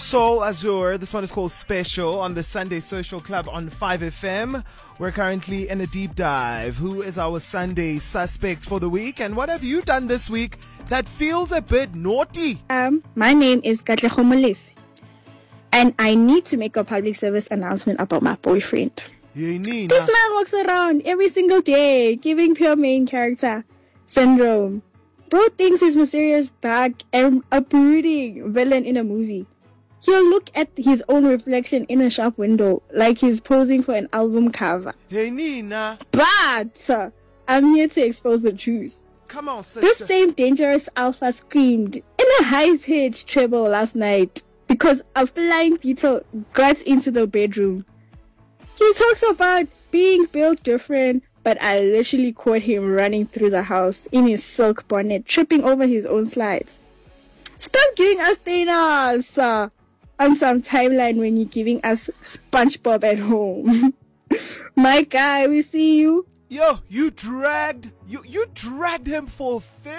Soul Azure. This one is called Special on the Sunday Social Club on 5FM. We're currently in a deep dive. Who is our Sunday suspect for the week? And what have you done this week that feels a bit naughty? My name is Katlego Molefe, and I need to make a public service announcement about my boyfriend. Hey, Nina. This man walks around every single day giving pure main character syndrome. Bro thinks he's mysterious, dark, and a brooding villain in a movie. He'll look at his own reflection in a shop window like he's posing for an album cover. Hey, Nina. But I'm here to expose the truth. Come on, sister. This same dangerous alpha screamed in a high-pitched treble last night because a flying beetle got into the bedroom. He talks about being built different, but I literally caught him running through the house in his silk bonnet, tripping over his own slides. Stop giving us Thanos on some timeline when you're giving us SpongeBob at home. My guy, we see you. Yo, you dragged him for filth.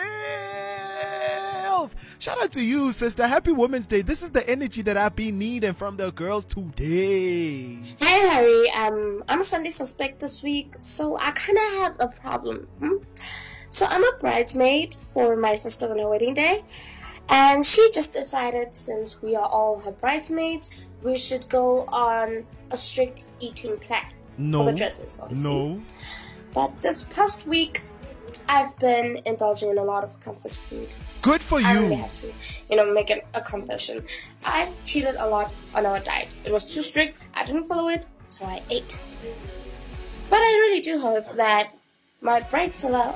Shout out to you, sister. Happy Women's Day. This is the energy that I've been needing from the girls today. Hey Harry, I'm a Sunday suspect this week, so I kind of have a problem. So I'm a bridesmaid for my sister on her wedding day, and she just decided, since we are all her bridesmaids, we should go on a strict eating plan for the dresses, obviously. No. But this past week, I've been indulging in a lot of comfort food. Good for I you. really have to, make a confession. I cheated a lot on our diet. It was too strict. I didn't follow it, so I ate. But I really do hope that my bridezilla